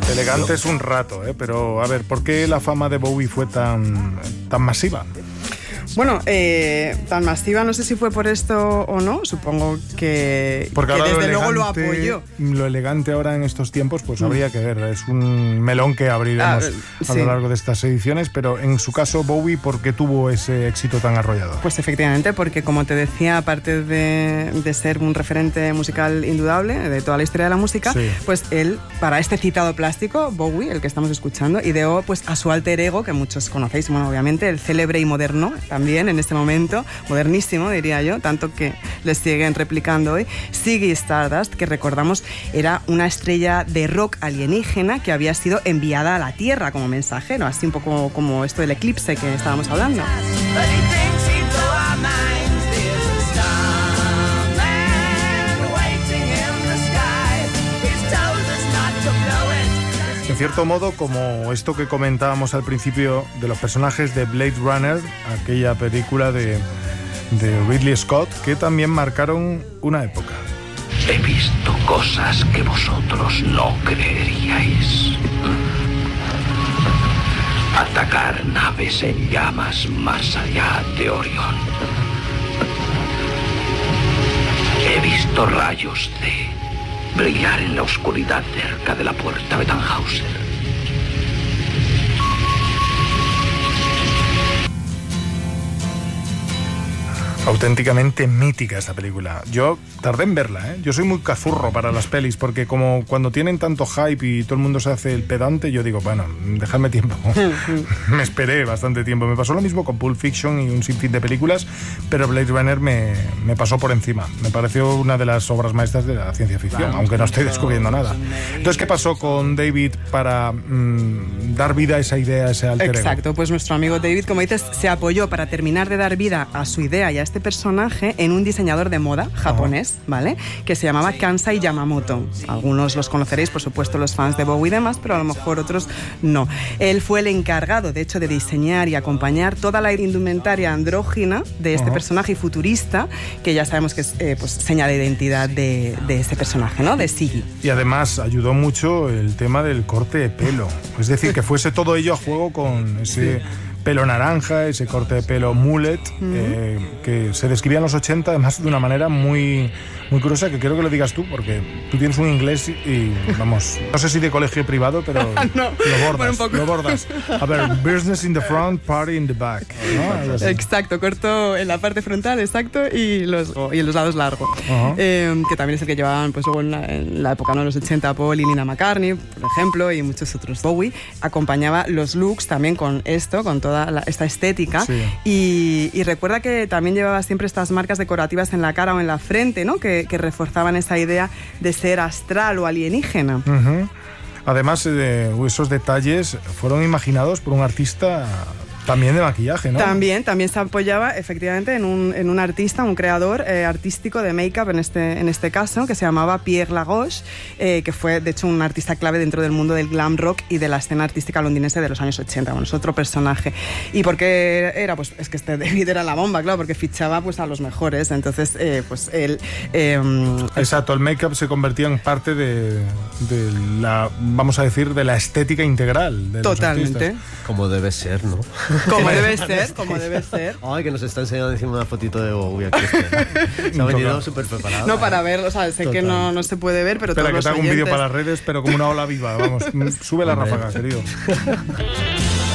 Elegante es un rato, pero a ver, ¿por qué la fama de Bowie fue tan masiva? Bueno, tan masiva, no sé si fue por esto o no, supongo que desde luego lo apoyó. Lo elegante ahora en estos tiempos, pues habría que ver, es un melón que abriremos a lo largo de estas ediciones, pero en su caso, Bowie, ¿por qué tuvo ese éxito tan arrollado? Pues efectivamente, porque como te decía, aparte de ser un referente musical indudable de toda la historia de la música, pues él, para este citado plástico, Bowie, el que estamos escuchando, ideó pues a su alter ego, que muchos conocéis, bueno, obviamente, el célebre y moderno, también en este momento, modernísimo diría yo, tanto que les siguen replicando hoy, Ziggy Stardust, que recordamos era una estrella de rock alienígena que había sido enviada a la Tierra como mensajero, así un poco como esto del eclipse que estábamos hablando. En cierto modo, como esto que comentábamos al principio de los personajes de Blade Runner, aquella película de Ridley Scott, que también marcaron una época. He visto cosas que vosotros no creeríais. Atacar naves en llamas más allá de Orión. He visto rayos de brillar en la oscuridad cerca de la puerta de Tannhauser. Auténticamente mítica esa película. Yo tardé en verla, Yo soy muy cazurro para las pelis, porque como cuando tienen tanto hype y todo el mundo se hace el pedante, yo digo, bueno, dejadme tiempo. Me esperé bastante tiempo. Me pasó lo mismo con Pulp Fiction y un sinfín de películas, pero Blade Runner me pasó por encima. Me pareció una de las obras maestras de la ciencia ficción, aunque no estoy descubriendo nada. Entonces, ¿qué pasó con David para dar vida a esa idea, a ese alter ego? Exacto, pues nuestro amigo David, como dices, se apoyó para terminar de dar vida a su idea y a este personaje en un diseñador de moda japonés, ¿vale? Que se llamaba Kansai Yamamoto. Algunos los conoceréis, por supuesto, los fans de Bowie y demás, pero a lo mejor otros no. Él fue el encargado, de hecho, de diseñar y acompañar toda la indumentaria andrógina de este personaje futurista, que ya sabemos que es pues, seña de identidad de este personaje, ¿no? De Ziggy. Y además ayudó mucho el tema del corte de pelo. Es decir, que fuese todo ello a juego con ese pelo naranja, ese corte de pelo mullet, que se describía en los 80, además de una manera muy, muy curiosa, que quiero que lo digas tú, porque tú tienes un inglés y vamos, no sé si de colegio privado, pero no, lo bordas. A ver, business in the front, party in the back, ¿no? Exacto, corto en la parte frontal, exacto, y en los lados largo. Que también es el que llevaban pues luego en la época, ¿no? Los 80, Paul y Nina McCartney, por ejemplo, y muchos otros. Bowie acompañaba los looks también con esto, con toda esta estética, y recuerda que también llevaba siempre estas marcas decorativas en la cara o en la frente, ¿no? Que reforzaban esa idea de ser astral o alienígena. Además, esos detalles fueron imaginados por un artista también de maquillaje, ¿no? También se apoyaba efectivamente en un artista, un creador artístico de make-up en este caso, que se llamaba Pierre Lagouche, que fue de hecho un artista clave dentro del mundo del glam rock y de la escena artística londinense de los años 80. Bueno, es otro personaje. ¿Y por qué era? Pues es que este David era la bomba, claro, porque fichaba pues a los mejores. Entonces, pues él... Exacto, el make-up se convertía en parte de la, vamos a decir, de la estética integral de totalmente. Los artistas. Como debe ser, ¿no? Como debe ser. Ay, que nos está enseñando encima una fotito de Bowie aquí. Se ha venido súper preparado. No, para verlo, o sea, sé que no se puede ver, pero espera, todos que te hago un vídeo para las redes, pero como una ola viva, vamos, sube la ráfaga, querido.